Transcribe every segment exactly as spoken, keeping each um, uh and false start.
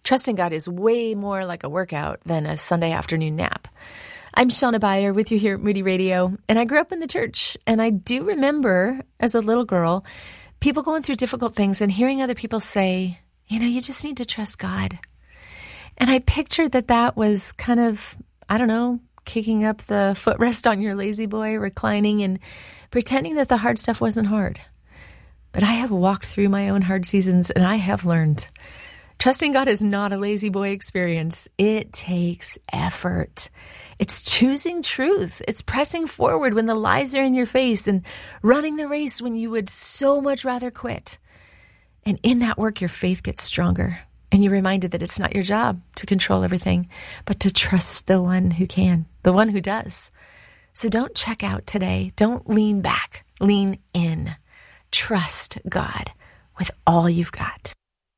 Trusting God is way more like a workout than a Sunday afternoon nap. I'm Shauna Beyer with you here at Moody Radio, and I grew up in the church, and I do remember as a little girl, people going through difficult things and hearing other people say, you know, you just need to trust God. And I pictured that that was kind of, I don't know, kicking up the footrest on your lazy boy, reclining and pretending that the hard stuff wasn't hard. But I have walked through my own hard seasons, and I have learned trusting God is not a lazy boy experience. It takes effort. It's choosing truth. It's pressing forward when the lies are in your face and running the race when you would so much rather quit. And in that work, your faith gets stronger. And you're reminded that it's not your job to control everything, but to trust the one who can, the one who does. So don't check out today. Don't lean back. Lean in. Trust God with all you've got.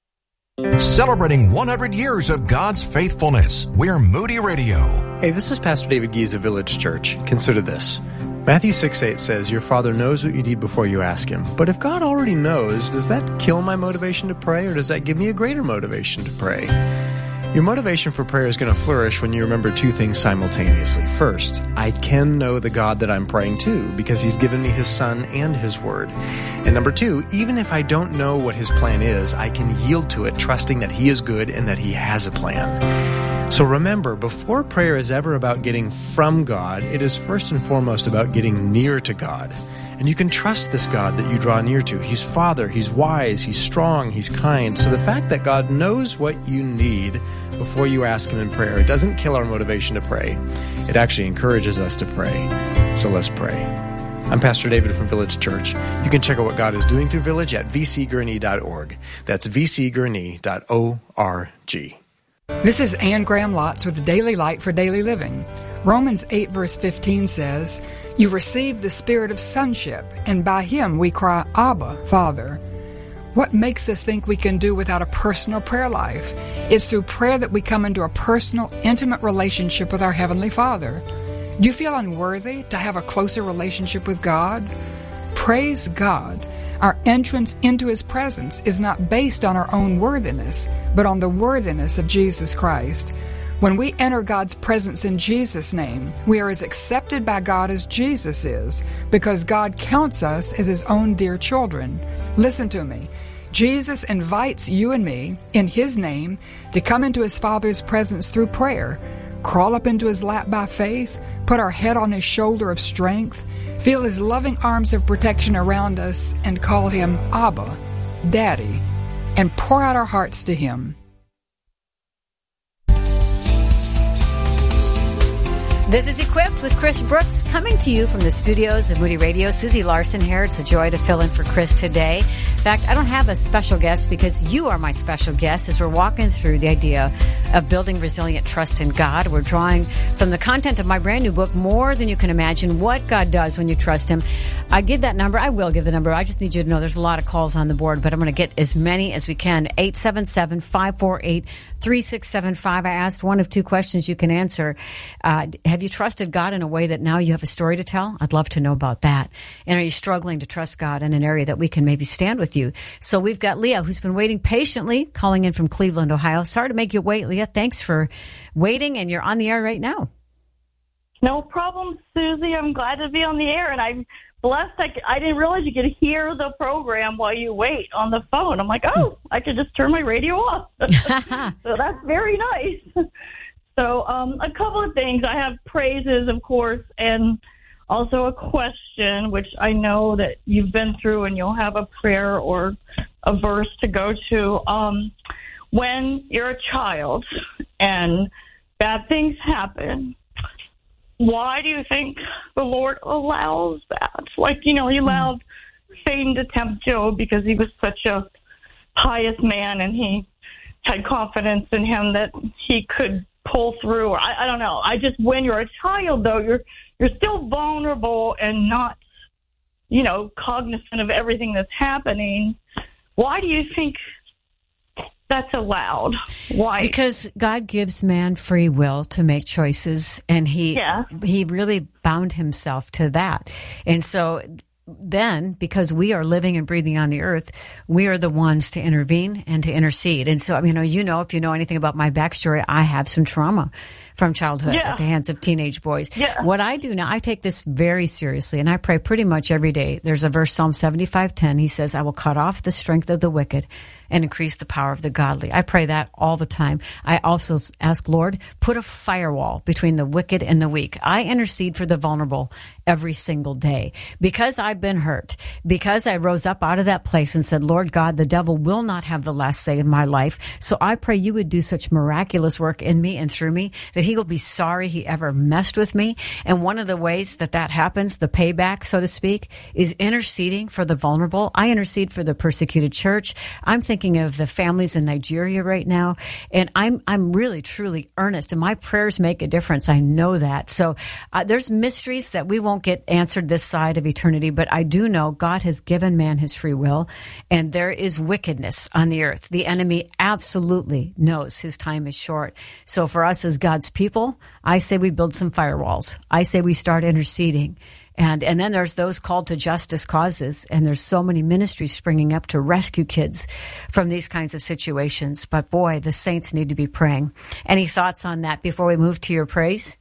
Celebrating one hundred years of God's faithfulness, we're Moody Radio. Hey, this is Pastor David Gies of Village Church. Consider this. Matthew six eight says, your Father knows what you need before you ask Him. But if God already knows, does that kill my motivation to pray, or does that give me a greater motivation to pray? Your motivation for prayer is going to flourish when you remember two things simultaneously. First, I can know the God that I'm praying to because He's given me His Son and His Word. And number two, even if I don't know what His plan is, I can yield to it, trusting that He is good and that He has a plan. So remember, before prayer is ever about getting from God, it is first and foremost about getting near to God. And you can trust this God that you draw near to. He's Father, He's wise, He's strong, He's kind. So the fact that God knows what you need before you ask Him in prayer, it doesn't kill our motivation to pray. It actually encourages us to pray. So let's pray. I'm Pastor David from Village Church. You can check out what God is doing through Village at v c gurney dot org. That's v c gurney dot org. This is Anne Graham Lotz with Daily Light for Daily Living. Romans eight verse fifteen says, you receive the spirit of sonship, and by Him we cry, Abba, Father. What makes us think we can do without a personal prayer life? It's through prayer that we come into a personal, intimate relationship with our Heavenly Father. Do you feel unworthy to have a closer relationship with God? Praise God. Our entrance into His presence is not based on our own worthiness, but on the worthiness of Jesus Christ. When we enter God's presence in Jesus' name, we are as accepted by God as Jesus is, because God counts us as His own dear children. Listen to me. Jesus invites you and me, in His name, to come into His Father's presence through prayer, crawl up into His lap by faith, put our head on His shoulder of strength, feel His loving arms of protection around us, and call Him Abba, Daddy, and pour out our hearts to Him. This is Equipped with Chris Brooks, coming to you from the studios of Moody Radio. Susie Larson here. It's a joy to fill in for Chris today. In fact, I don't have a special guest because you are my special guest as we're walking through the idea of building resilient trust in God. We're drawing from the content of my brand new book, More Than You Can Imagine, What God Does When You Trust Him. I give that number. I will give the number. I just need you to know there's a lot of calls on the board, but I'm going to get as many as we can. eight seven seven, five four eight, three six seven five. I asked one of two questions you can answer. Uh, have you trusted God in a way that now you have a story to tell? I'd love to know about that. And are you struggling to trust God in an area that we can maybe stand with you? So we've got Leah, who's been waiting patiently, calling in from Cleveland, Ohio. Sorry to make you wait, Leah. Thanks for waiting, and you're on the air right now. No problem, Susie. I'm glad to be on the air, and I'm blessed. I, I didn't realize you could hear the program while you wait on the phone. I'm like, oh, I could just turn my radio off. So that's very nice. So um, a couple of things. I have praises, of course, and also a question, which I know that you've been through, and you'll have a prayer or a verse to go to. Um, when you're a child and bad things happen, why do you think the Lord allows that? Like, you know, He allowed Satan to tempt Job because he was such a pious man, and he had confidence in him that he could pull through. Or I, I don't know. I just, when you're a child, though, you're you're still vulnerable and not, you know, cognizant of everything that's happening. Why do you think that's allowed? Why? Because God gives man free will to make choices, and he yeah. he really bound himself to that. And so then, because we are living and breathing on the earth, we are the ones to intervene and to intercede. And so, you know, you know, if you know anything about my backstory, I have some trauma from childhood Yeah. at the hands of teenage boys. Yeah. What I do now, I take this very seriously, and I pray pretty much every day. There's a verse, Psalm seventy-five ten. He says, I will cut off the strength of the wicked and increase the power of the godly. I pray that all the time. I also ask, Lord, put a firewall between the wicked and the weak. I intercede for the vulnerable every single day because I've been hurt, because I rose up out of that place and said, Lord God, the devil will not have the last say in my life. So I pray you would do such miraculous work in me and through me that he will be sorry he ever messed with me. And one of the ways that that happens, the payback, so to speak, is interceding for the vulnerable. I intercede for the persecuted church. I'm thinking of the families in Nigeria right now, and I'm I'm really, truly earnest, and my prayers make a difference. I know that. So uh, there's mysteries that we won't get answered this side of eternity, but I do know God has given man his free will, and there is wickedness on the earth. The enemy absolutely knows his time is short. So for us as God's people, I say we build some firewalls. I say we start interceding. And and then there's those called to justice causes, and there's so many ministries springing up to rescue kids from these kinds of situations. But boy, the saints need to be praying. Any thoughts on that before we move to your praise?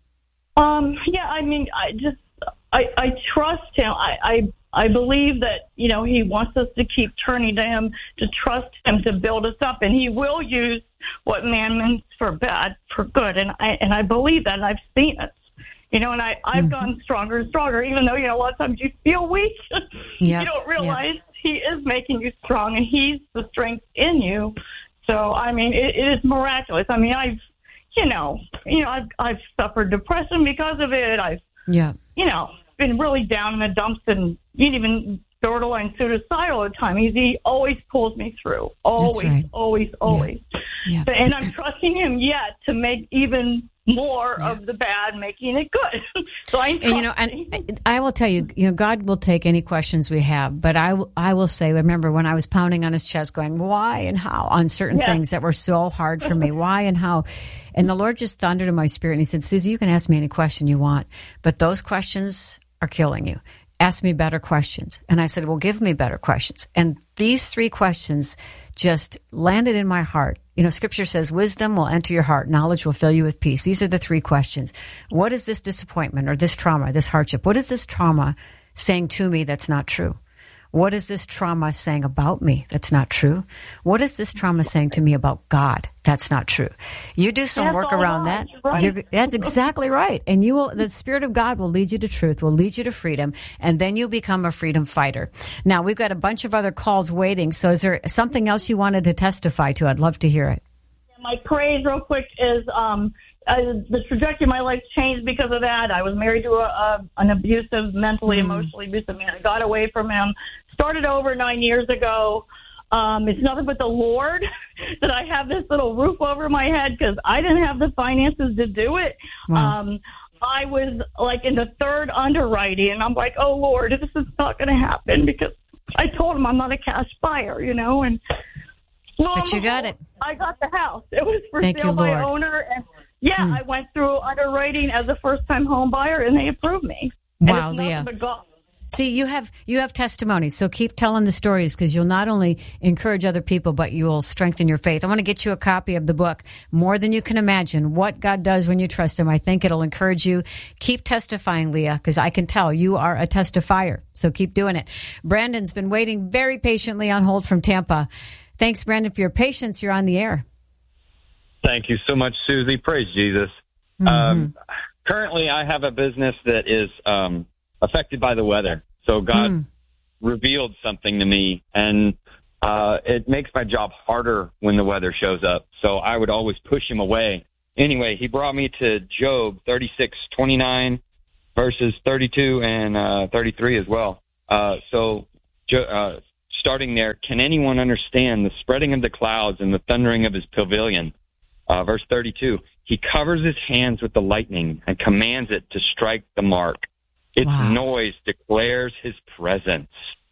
Um, yeah, I mean, I just, I, I trust him. I, I, I believe that, you know, he wants us to keep turning to him, to trust him to build us up, and he will use what man means for bad for good. And I, and I believe that, and I've seen it. You know, and I, I've mm-hmm. gotten stronger and stronger, even though, you know, a lot of times you feel weak. Yep. You don't realize yep. he is making you strong, and he's the strength in you. So, I mean, it, it is miraculous. I mean, I've, you know, you know, I've, I've suffered depression because of it. I've, yeah. you know, been really down in the dumps and even borderline suicidal at times. He, he always pulls me through. Always, right. always, always. Yeah. Yeah. And I'm trusting him yet to make even more yeah. of the bad, making it good. So I, and you know, and I will tell you, you know, God will take any questions we have, but I, I will say, remember when I was pounding on his chest, going, why and how on certain yes. things that were so hard for me, why and how, and the Lord just thundered in my spirit, and He said, Susie, you can ask me any question you want, but those questions are killing you. Ask me better questions. And I said, well, give me better questions. And these three questions just landed in my heart. You know, Scripture says wisdom will enter your heart. Knowledge will fill you with peace. These are the three questions. What is this disappointment or this trauma, this hardship? What is this trauma saying to me that's not true? What is this trauma saying about me that's not true? What is this trauma saying to me about God that's not true? You do some that's work around right. that. Right. You're, that's exactly right. And you will, the Spirit of God will lead you to truth, will lead you to freedom, and then you'll become a freedom fighter. Now, we've got a bunch of other calls waiting. So is there something else you wanted to testify to? I'd love to hear it. My praise real quick is um, uh, the trajectory of my life changed because of that. I was married to a, a, an abusive, mentally, mm. emotionally abusive man. I got away from him, started over nine years ago. Um, it's nothing but the Lord that I have this little roof over my head because I didn't have the finances to do it. Wow. Um, I was like in the third underwriting, and I'm like, oh, Lord, this is not going to happen because I told him I'm not a cash buyer, you know, and Well, but you got it. I got the house. It was for Thank sale you, by Lord. owner. And yeah, mm. I went through underwriting as a first-time home buyer, and they approved me. Wow, Leah. See, you have you have testimonies, so keep telling the stories because you'll not only encourage other people, but you'll strengthen your faith. I want to get you a copy of the book, More Than You Can Imagine, What God Does When You Trust Him. I think it'll encourage you. Keep testifying, Leah, because I can tell you are a testifier, so keep doing it. Brandon's been waiting very patiently on hold from Tampa. Thanks, Brandon, for your patience. You're on the air. Thank you so much, Susie. Praise Jesus. Mm-hmm. Um, currently, I have a business that is um, affected by the weather. So God mm. revealed something to me, and uh, it makes my job harder when the weather shows up. So I would always push him away. Anyway, he brought me to Job thirty-six twenty-nine, verses thirty-two and uh, thirty-three as well. Uh, so uh, starting there, can anyone understand the spreading of the clouds and the thundering of his pavilion? Uh, verse thirty-two, he covers his hands with the lightning and commands it to strike the mark. Its wow. noise declares his presence.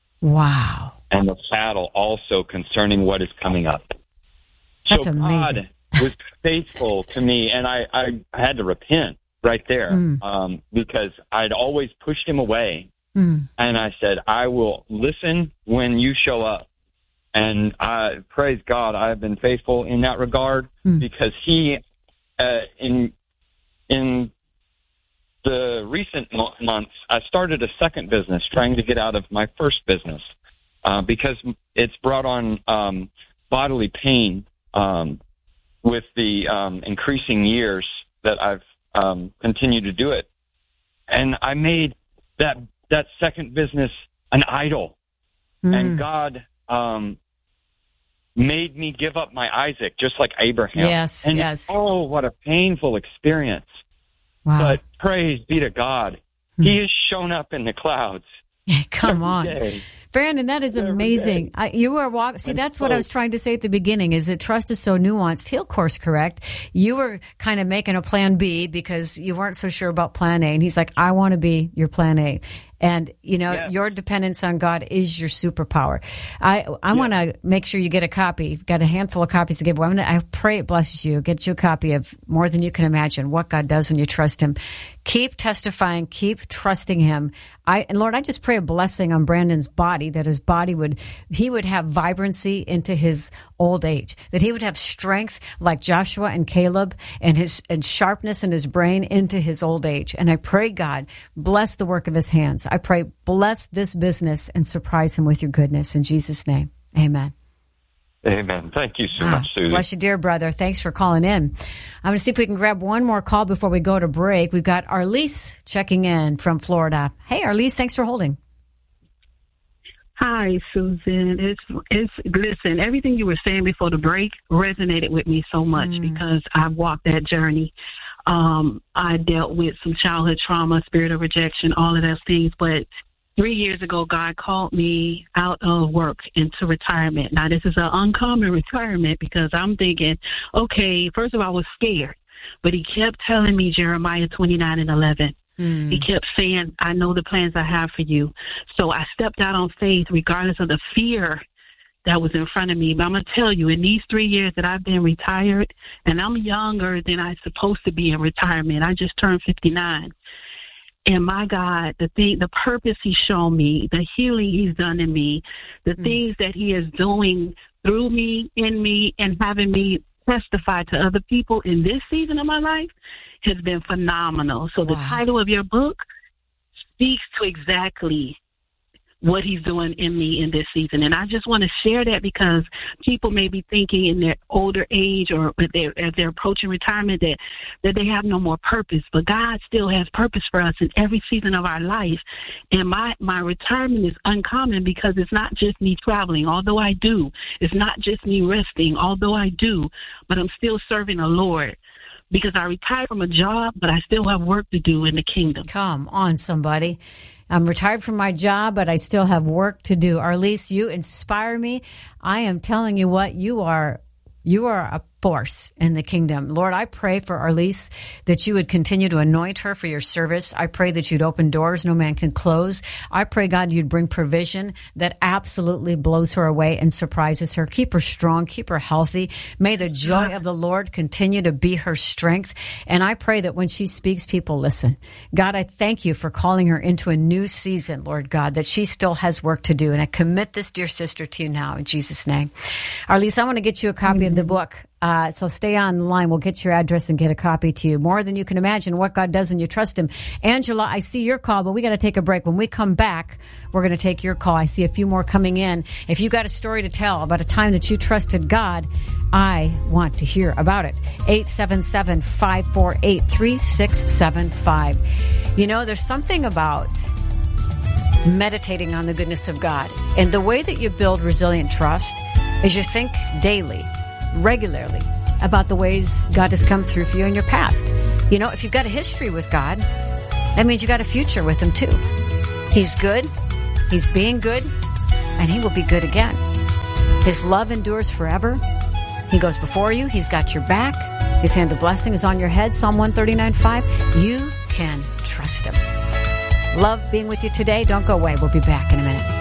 Wow. And the battle also concerning what is coming up. That's so amazing. God was faithful to me, and I, I had to repent right there mm. um, because I'd always pushed him away. Mm. And I said, I will listen when you show up. And I praise God, I have been faithful in that regard mm. because he, uh, in in the recent mo- months, I started a second business trying to get out of my first business uh, because it's brought on um, bodily pain um, with the um, increasing years that I've um, continued to do it. And I made that that second business an idol. Mm. And God um, made me give up my Isaac, just like Abraham. Yes, and, yes. Oh, what a painful experience. Wow. But praise be to God. Mm. He has shown up in the clouds. Come on. Day. Brandon, that is amazing. I, you are walking. See, that's what I was trying to say at the beginning, is that trust is so nuanced. He'll course correct. You were kind of making a plan B because you weren't so sure about plan A. And he's like, I want to be your plan A. And, you know, yeah. your dependence on God is your superpower. I I yeah. want to make sure you get a copy. You've got a handful of copies to give away. I pray it blesses you. Get you a copy of More Than You Can Imagine, What God Does When You Trust Him. Keep testifying. Keep trusting Him. I and Lord, I just pray a blessing on Brandon's body, that his body would, he would have vibrancy into his old age, that he would have strength like Joshua and Caleb, and his and sharpness in his brain into his old age. And I pray, God, bless the work of his hands. I pray, bless this business and surprise him with your goodness. In Jesus' name, amen. Amen. Thank you so ah, much, Susie. Bless you, dear brother. Thanks for calling in. I'm going to see if we can grab one more call before we go to break. We've got Arlise checking in from Florida. Hey, Arlise, thanks for holding. Hi, Susan. It's it's listen, everything you were saying before the break resonated with me so much mm. because I've walked that journey. Um, I dealt with some childhood trauma, spirit of rejection, all of those things. But three years ago, God called me out of work into retirement. Now, this is an uncommon retirement because I'm thinking, okay, first of all, I was scared. But he kept telling me Jeremiah twenty-nine and eleven. Mm. He kept saying, I know the plans I have for you. So I stepped out on faith regardless of the fear that was in front of me. But I'm going to tell you, in these three years that I've been retired, and I'm younger than I'm supposed to be in retirement. I just turned fifty-nine. And my God, the thing, the purpose He's shown me, the healing He's done in me, the mm. things that He is doing through me, in me, and having me testify to other people in this season of my life has been phenomenal. So wow. the title of your book speaks to exactly what He's doing in me in this season. And I just want to share that because people may be thinking in their older age or if they're, if they're approaching retirement that, that they have no more purpose. But God still has purpose for us in every season of our life. And my, my retirement is uncommon because it's not just me traveling, although I do. It's not just me resting, although I do. But I'm still serving the Lord. Because I retired from a job, but I still have work to do in the kingdom. Come on, somebody. I'm retired from my job, but I still have work to do. Arlise, you inspire me. I am telling you what, you are you are a force in the kingdom. Lord, I pray for Arlise that you would continue to anoint her for your service. I pray that you'd open doors no man can close. I pray, God, you'd bring provision that absolutely blows her away and surprises her. Keep her strong. Keep her healthy. May the joy of the Lord continue to be her strength. And I pray that when she speaks, people listen. God, I thank you for calling her into a new season, Lord God, that she still has work to do. And I commit this dear sister to you now in Jesus' name. Arlise, I want to get you a copy mm-hmm. of the book. Uh, so stay on the line. We'll get your address and get a copy to you. More Than You Can Imagine, What God Does When You Trust Him. Angela, I see your call, but we got to take a break. When we come back, we're going to take your call. I see a few more coming in. If you got a story to tell about a time that you trusted God, I want to hear about it. eight seven seven, five four eight, three six seven five. You know, there's something about meditating on the goodness of God. And the way that you build resilient trust is you think daily, regularly, about the ways God has come through for you in your past. You know, if you've got a history with God, that means you got a future with Him too. He's good, He's being good, and He will be good again. His love endures forever. He goes before you. He's got your back. His hand of blessing is on your head. Psalm one thirty-nine five. You can trust Him. Love being with you today. Don't go away. We'll be back in a minute.